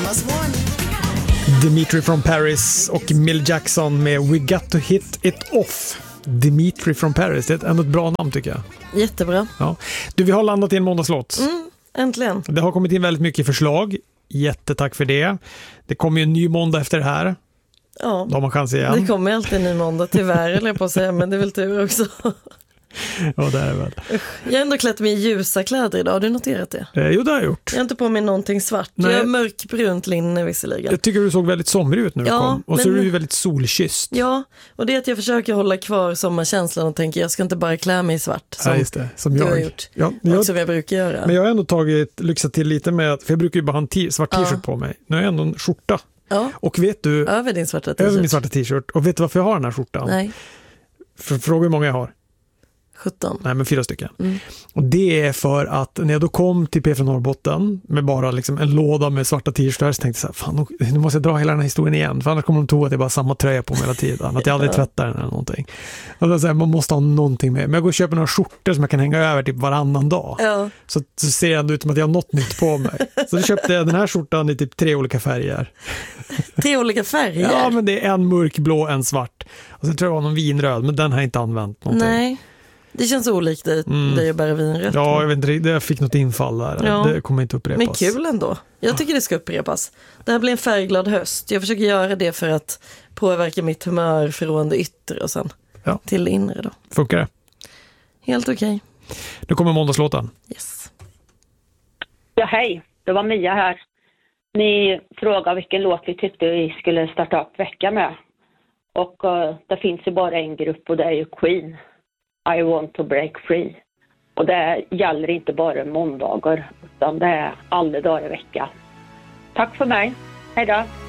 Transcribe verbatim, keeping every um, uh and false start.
Must warn you. Dimitri from Paris och Mill Jackson med We Got To Hit It Off. Dimitri from Paris, det är ett, ändå ett bra namn tycker jag. Jättebra. Ja. Du, vi har landat i en måndagslåt. Mm, äntligen. Det har kommit in väldigt mycket förslag. Jättetack för det. Det kommer ju en ny måndag efter det här. Ja, Då har man chans igen. det kommer alltid en ny måndag, tyvärr eller på att säga, men det är väl tur också. Ja, det är väl. Jag har ändå klätt mig i ljusa kläder idag, har du noterat det? Eh, jo, det har jag gjort. Jag har inte på mig någonting svart. Nej. Jag har mörkbrunt linne visserligen. Jag tycker du såg väldigt somrig ut när du Ja, kom. Och så men- är du ju väldigt solkysst. Ja, och det är att jag försöker hålla kvar sommarkänslan och tänker jag ska inte bara klä mig i svart som Ja, just det. Som du jag. har gjort. Ja, och jag, som jag brukar göra. men jag har ändå tagit, lyxat till lite med, för jag brukar ju bara ha en t- svart t-shirt Ja. på mig. Nu har jag ändå en skjorta. Ja, Och vet du, över din svarta över min t-shirt. svarta t-shirt. Och vet du varför jag har den här skjortan? Nej, För, fråga hur många jag har. sjutton. Nej, men fyra stycken. Mm. Och det är för att när jag då kom till P F Norrbotten med bara liksom en låda med svarta t-shirtar så tänkte jag så här, fan, nu måste jag dra hela den här historien igen. För annars kommer de tro att det är bara samma tröja på mig hela tiden. Att jag aldrig Ja. tvättar den eller någonting. Och då säger man måste ha någonting med. Men jag går och köper några skjortor som jag kan hänga över typ varannan dag. Ja, Så, så ser det ändå ut som att jag har något nytt på mig. Så då köpte jag den här skjortan i typ tre olika färger. tre olika färger. Ja, men det är en mörkblå, en svart. Och så tror jag det var någon vinröd, men den har jag inte använt någonting. Nej, det känns olikt dig, Mm. dig och bara vinrött. Ja, jag vet inte, det- jag fick något infall där. Ja. Det kommer inte upprepas. Men kul ändå. Jag tycker det ska upprepas. Det här blir en färgglad höst. Jag försöker göra det för att påverka mitt humör från det yttre och sen Ja. till det inre då. Funkar det? Helt okej. Nu kommer måndagslåten. Yes. Ja, hej. Det var Mia här. Ni frågade vilken låt vi tyckte vi skulle starta upp veckan med. Och uh, det finns ju bara en grupp och det är ju Queen. I want to break free. Och det gäller inte bara måndagar utan det är alla dagar i veckan. Tack för mig. Hej då.